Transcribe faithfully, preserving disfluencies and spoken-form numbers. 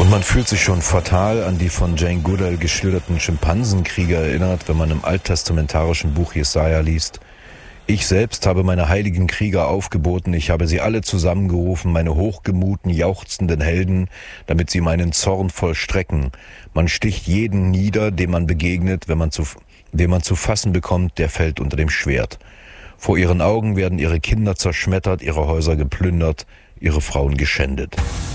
Und man fühlt sich schon fatal an die von Jane Goodall geschilderten Schimpansenkrieger erinnert, wenn man im alttestamentarischen Buch Jesaja liest: Ich selbst habe meine heiligen Krieger aufgeboten, ich habe sie alle zusammengerufen, meine hochgemuten, jauchzenden Helden, damit sie meinen Zorn vollstrecken. Man sticht jeden nieder, dem man begegnet, wenn man zu, den man zu fassen bekommt, der fällt unter dem Schwert. Vor ihren Augen werden ihre Kinder zerschmettert, ihre Häuser geplündert, ihre Frauen geschändet.